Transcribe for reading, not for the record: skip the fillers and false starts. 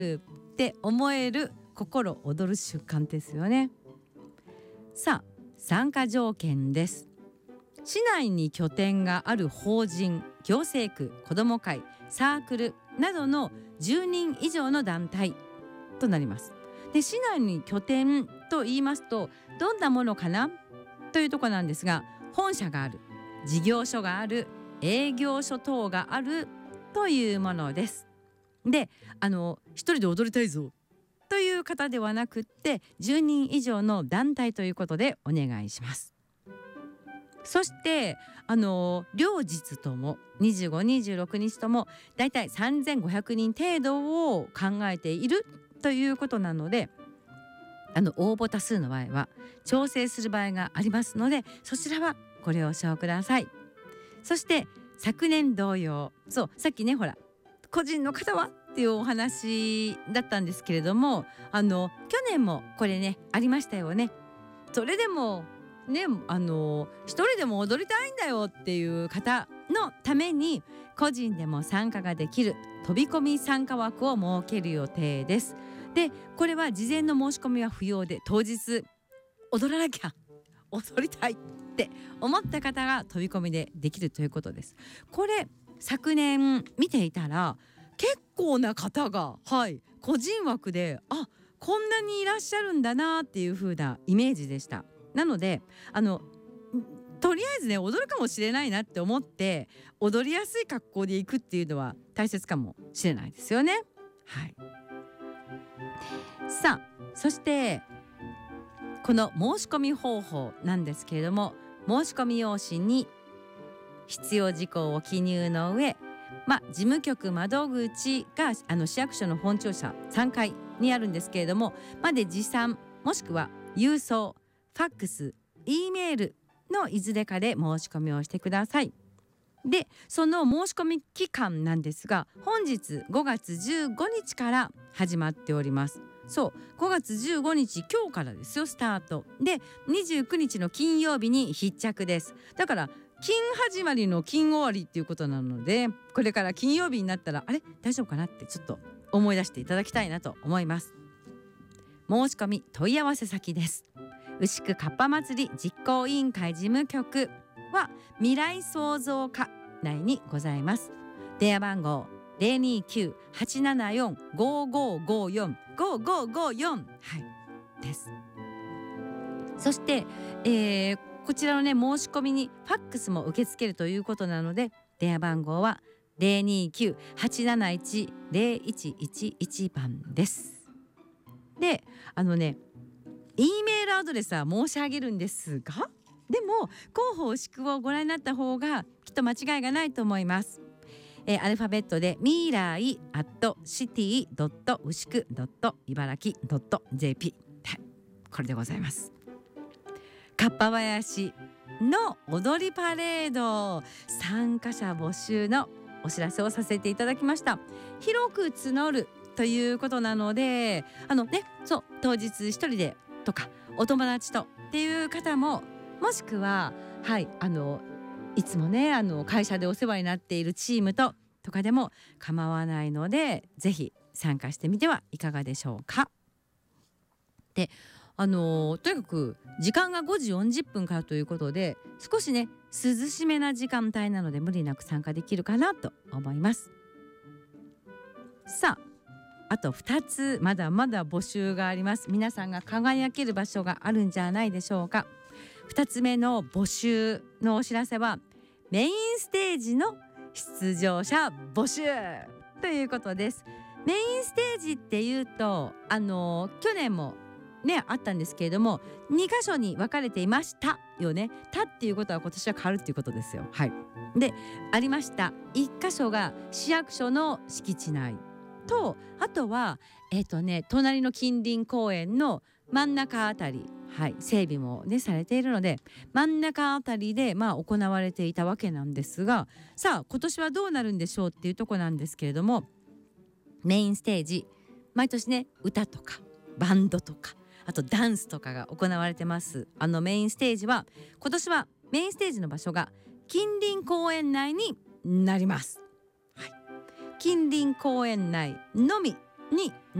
って思える心躍る習慣ですよね。さあ、参加条件です。市内に拠点がある法人、行政区、子ども会、サークルなどの10人以上の団体となります。で、市内に拠点と言いますとどんなものかなというところなんですが、本社がある、事業所がある、営業所等があるというものです。で、一人で踊りたいぞという方ではなくって10人以上の団体ということでお願いします。そして両日とも25、26日ともだいたい3500人程度を考えているということなので、応募多数の場合は調整する場合がありますので、そちらはご了承ください。そして昨年同様、そうさっきね、ほら個人の方はっていうお話だったんですけれども、去年もこれねありましたよね。それでもね、一人でも踊りたいんだよっていう方のために個人でも参加ができる飛び込み参加枠を設ける予定です。で、これは事前の申し込みは不要で、当日踊らなきゃ、踊りたいって思った方が飛び込みでできるということです。これ昨年見ていたら結構な方が、個人枠でこんなにいらっしゃるんだなっていう風なイメージでした。なのでとりあえずね踊るかもしれないなって思って踊りやすい格好で行くっていうのは大切かもしれないですよね。さあ、そしてこの申し込み方法なんですけれども、申し込み用紙に必要事項を記入の上、事務局窓口が市役所の本庁舎3階にあるんですけれどもまで持参、もしくは郵送、ファックス、Eメールのいずれかで申し込みをしてください。で、その申し込み期間なんですが、本日5月15日から始まっております。そう、5月15日今日からですよ、スタートで29日の金曜日に必着です。だから金始まりの金終わりっていうことなので、これから金曜日になったらあれ大丈夫かなってちょっと思い出していただきたいなと思います。申し込み問い合わせ先です。牛久かっぱ祭り実行委員会事務局は未来創造課内にございます。電話番号 029-874-5554 5554 です。そして、こちらのね申し込みにファックスも受け付けるということなので、電話番号は 029-871-0111 番です。で、E メールアドレスは申し上げるんですが、でも広報牛久をご覧になった方がきっと間違いがないと思います。アルファベットでミライ@city. 牛久 .茨城 .jp、これでございます。かっぱ林の踊りパレード参加者募集のお知らせをさせていただきました。広く募るということなので、そう当日一人でとかお友達とっていう方も、もしくはいつもね会社でお世話になっているチームとかでも構わないので、ぜひ参加してみてはいかがでしょうか。で、とにかく時間が5時40分からということで、少しね涼しめな時間帯なので無理なく参加できるかなと思います。さあ、あと2つまだまだ募集があります。皆さんが輝ける場所があるんじゃないでしょうか。2つ目の募集のお知らせはメインステージの出場者募集ということです。メインステージっていうと去年もねあったんですけれども2箇所に分かれていましたよね。たっていうことは今年は変わるっていうことですよ。でありました。1箇所が市役所の敷地内と、あとは隣の近隣公園の真ん中あたり、整備もねされているので真ん中あたりで行われていたわけなんですが、さあ今年はどうなるんでしょうっていうとこなんですけれども、メインステージ毎年ね歌とかバンドとかあとダンスとかが行われてます。メインステージは今年はメインステージの場所が近隣公園内になります。近隣公園内のみに